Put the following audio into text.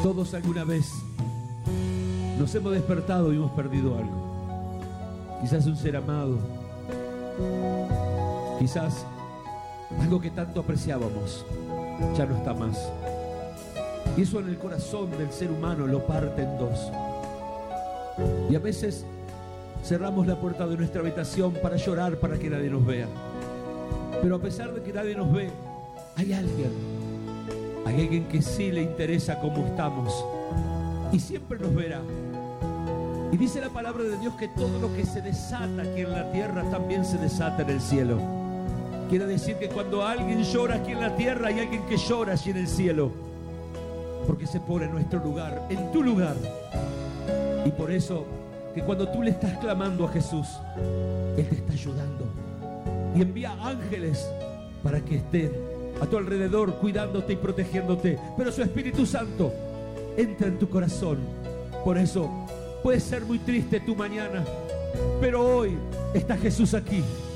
Todos alguna vez nos hemos despertado y hemos perdido algo. Quizás un ser amado, quizás algo que tanto apreciábamos ya no está más. Y eso en el corazón del ser humano lo parte en dos. Y a veces cerramos la puerta de nuestra habitación para llorar, para que nadie nos vea. Pero a pesar de que nadie nos ve, hay alguien que sí le interesa cómo estamos y siempre nos verá. Y dice la palabra de Dios que todo lo que se desata aquí en la tierra también se desata en el cielo. Quiere decir que cuando alguien llora aquí en la tierra, hay alguien que llora allí en el cielo, porque se pone en nuestro lugar, en tu lugar. Y por eso que cuando tú le estás clamando a Jesús, Él te está ayudando y envía ángeles para que estén a tu alrededor cuidándote y protegiéndote. Pero su Espíritu Santo entra en tu corazón. Por eso puede ser muy triste tu mañana, pero hoy está Jesús aquí